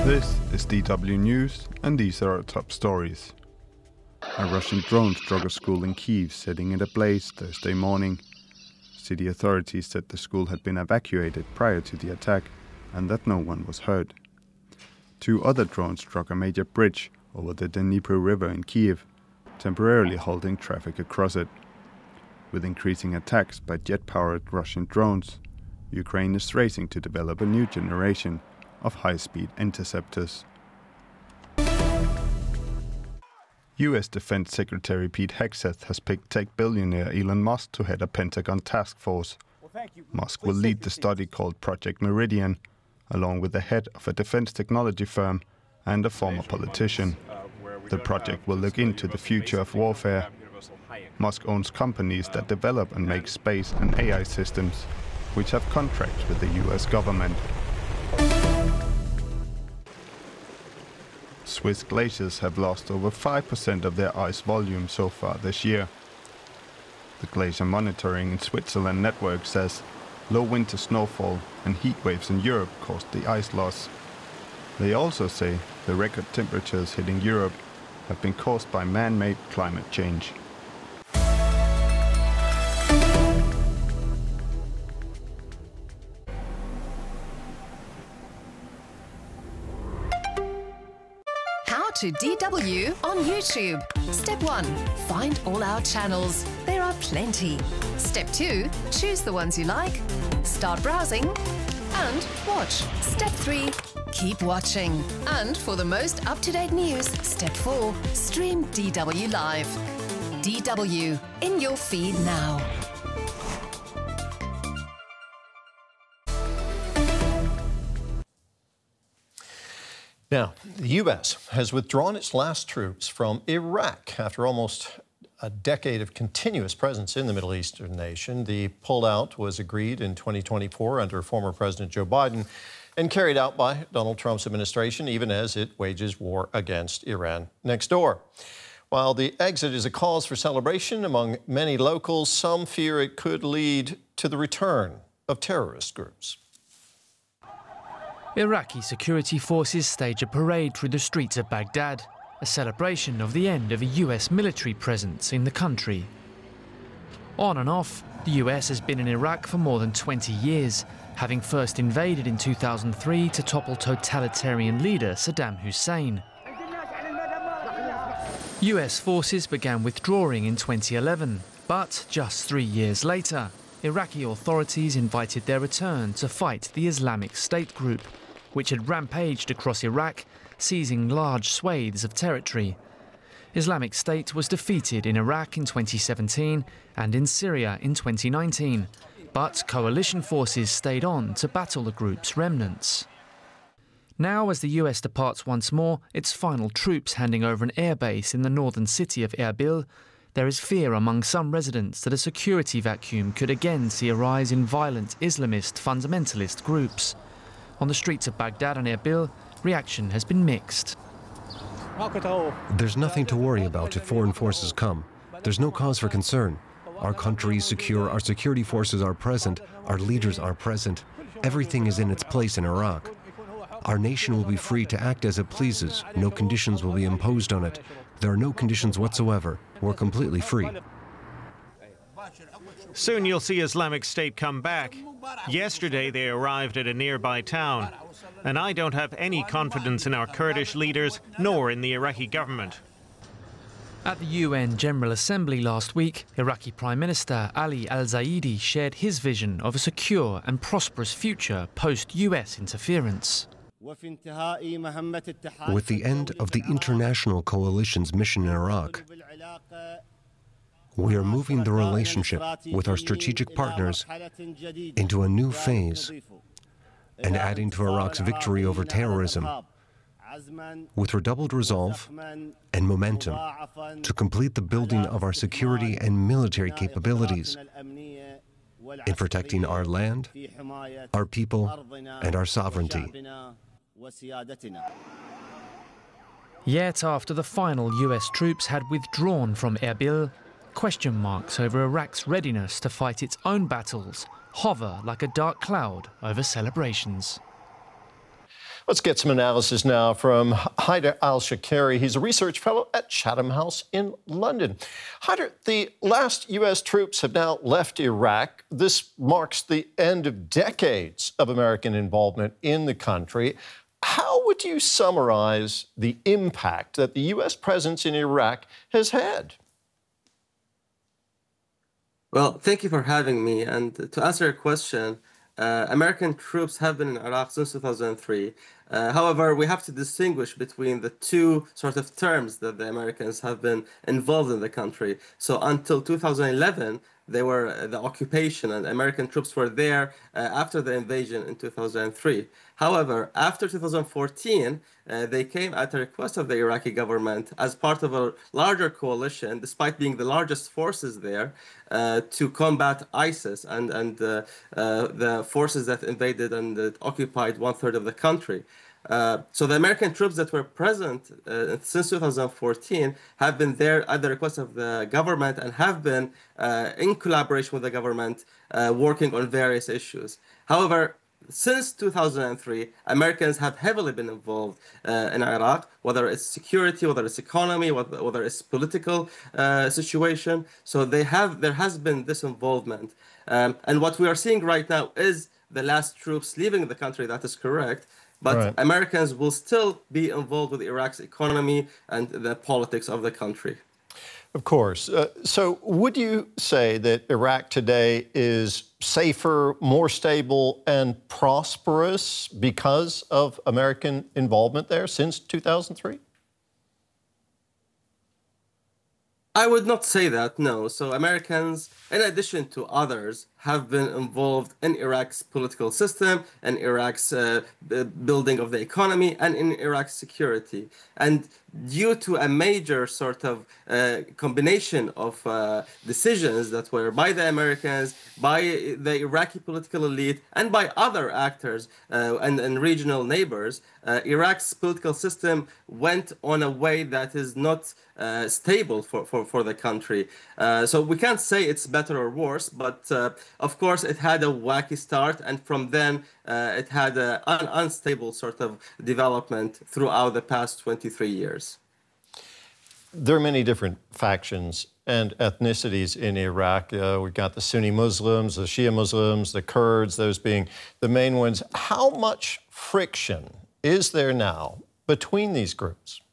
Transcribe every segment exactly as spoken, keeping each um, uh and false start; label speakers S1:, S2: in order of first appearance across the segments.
S1: This is D W News, and these are our top stories. A Russian drone struck a school in Kyiv, setting it ablaze Thursday morning. City authorities said the school had been evacuated prior to the attack and that no one was hurt. Two other drones struck a major bridge over the Dnipro River in Kyiv, temporarily halting traffic across it. With increasing attacks by jet-powered Russian drones, Ukraine is racing to develop a new generation of high-speed interceptors. U S Defense Secretary Pete Hegseth has picked tech billionaire Elon Musk to head a Pentagon task force. Well, Musk will lead the study called Project Meridian, along with the head of a defense technology firm and a former politician. The project will look into the future of warfare. Musk owns companies that develop and make space and A I systems, which have contracts with the U S government. Swiss glaciers have lost over five percent of their ice volume so far this year. The Glacier Monitoring in Switzerland network says low winter snowfall and heat waves in Europe caused the ice loss. They also say the record temperatures hitting Europe have been caused by man-made climate change.
S2: To D W on YouTube. Step one, find all our channels. There are plenty. Step two, choose the ones you like. Start browsing and watch. Step three, keep watching. And for the most up-to-date news, step four, stream D W Live. D W, in your feed now.
S3: Now, the U S has withdrawn its last troops from Iraq after almost a decade of continuous presence in the Middle Eastern nation. The pullout was agreed in twenty twenty-four under former President Joe Biden and carried out by Donald Trump's administration, even as it wages war against Iran next door. While the exit is a cause for celebration among many locals, some fear it could lead to the return of terrorist groups.
S4: Iraqi security forces stage a parade through the streets of Baghdad, a celebration of the end of a U S military presence in the country. On and off, the U S has been in Iraq for more than twenty years, having first invaded in two thousand three to topple totalitarian leader Saddam Hussein. U S forces began withdrawing in twenty eleven, but just three years later, Iraqi authorities invited their return to fight the Islamic State group, which had rampaged across Iraq, seizing large swathes of territory. Islamic State was defeated in Iraq in twenty seventeen and in Syria in twenty nineteen, but coalition forces stayed on to battle the group's remnants. Now, as the U S departs once more, its final troops handing over an airbase in the northern city of Erbil, there is fear among some residents that a security vacuum could again see a rise in violent Islamist fundamentalist groups. On the streets of Baghdad and Erbil, reaction has been mixed.
S5: There's nothing to worry about if foreign forces come. There's no cause for concern. Our country is secure, our security forces are present, our leaders are present. Everything is in its place in Iraq. Our nation will be free to act as it pleases. No conditions will be imposed on it. There are no conditions whatsoever. We're completely free.
S6: Soon you'll see Islamic State come back. Yesterday they arrived at a nearby town. And I don't have any confidence in our Kurdish leaders, nor in the Iraqi government.
S4: At the U N General Assembly last week, Iraqi Prime Minister Ali al-Zaidi shared his vision of a secure and prosperous future post-U S interference.
S5: With the end of the international coalition's mission in Iraq, we are moving the relationship with our strategic partners into a new phase and adding to Iraq's victory over terrorism with redoubled resolve and momentum to complete the building of our security and military capabilities in protecting our land, our people, and our sovereignty.
S4: Yet after the final U S troops had withdrawn from Erbil, question marks over Iraq's readiness to fight its own battles hover like a dark cloud over celebrations.
S3: Let's get some analysis now from Haider Al-Shakeri. He's a research fellow at Chatham House in London. Haider, the last U S troops have now left Iraq. This marks the end of decades of American involvement in the country. How would you summarize the impact that the U S presence in Iraq has had?
S7: Well, thank you for having me. And to answer your question, uh, American troops have been in Iraq since two thousand three. Uh, however, we have to distinguish between the two sort of terms that the Americans have been involved in the country. So until two thousand eleven, they were uh, the occupation, and American troops were there uh, after the invasion in two thousand three. However, after two thousand fourteen, uh, they came at the request of the Iraqi government as part of a larger coalition, despite being the largest forces there, uh, to combat ISIS and, and uh, uh, the forces that invaded and uh, occupied one third of the country. Uh, so the American troops that were present uh, since two thousand fourteen have been there at the request of the government and have been uh, in collaboration with the government uh, working on various issues. However, since two thousand three, Americans have heavily been involved uh, in Iraq, whether it's security, whether it's economy, whether, whether it's political uh, situation. So they have, there has been this involvement. Um, and what we are seeing right now is the last troops leaving the country. That is correct. But right. Americans will still be involved with Iraq's economy and the politics of the country.
S3: Of course. Uh, so would you say that Iraq today is safer, more stable, and prosperous because of American involvement there since two thousand three?
S7: I would not say that, no. So Americans, in addition to others, have been involved in Iraq's political system, and Iraq's uh, building of the economy, and in Iraq's security. And due to a major sort of uh, combination of uh, decisions that were by the Americans, by the Iraqi political elite, and by other actors uh, and, and regional neighbors, uh, Iraq's political system went on a way that is not uh, stable for, for, for the country. Uh, so we can't say it's better or worse, but uh, of course, it had a wacky start, and from then uh, it had an un unstable sort of development throughout the past twenty-three years.
S3: There are many different factions and ethnicities in Iraq. Uh, we've got the Sunni Muslims, the Shia Muslims, the Kurds, those being the main ones. How much friction is there now between these groups?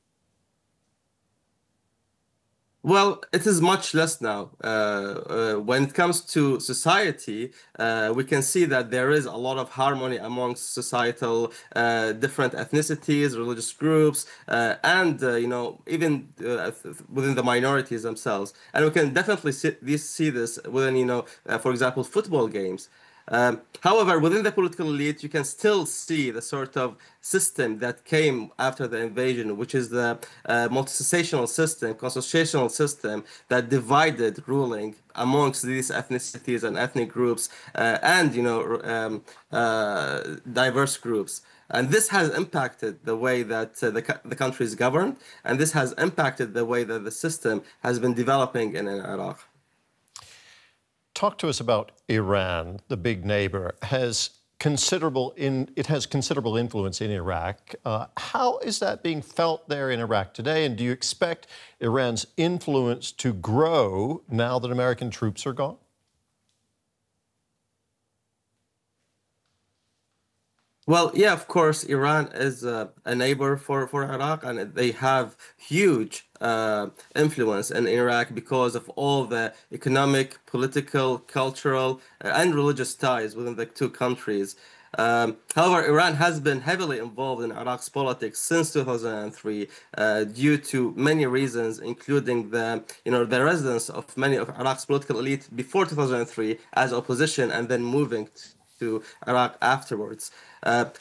S7: Well, it is much less now. Uh, uh, when it comes to society, uh, we can see that there is a lot of harmony amongst societal uh, different ethnicities, religious groups, uh, and uh, you know, even uh, within the minorities themselves. And we can definitely see this, see this within, you know, uh, for example, football games. Um, however, within the political elite, you can still see the sort of system that came after the invasion, which is the uh, multi-sectional system, constitutional system that divided ruling amongst these ethnicities and ethnic groups uh, and, you know, um, uh, diverse groups. And this has impacted the way that uh, the, the country is governed, and this has impacted the way that the system has been developing in, in Iraq.
S3: Talk to us about Iran, the big neighbor. Has considerable in it has considerable influence in Iraq. Uh, how is that being felt there in Iraq today? And do you expect Iran's influence to grow now that American troops are gone?
S7: Well, yeah, of course, Iran is uh, a neighbor for, for Iraq, and they have huge uh, influence in Iraq because of all the economic, political, cultural, uh, and religious ties within the two countries. Um, however, Iran has been heavily involved in Iraq's politics since two thousand three uh, due to many reasons, including the, you know, the residence of many of Iraq's political elite before two thousand three as opposition and then moving to Iraq afterwards. Uh,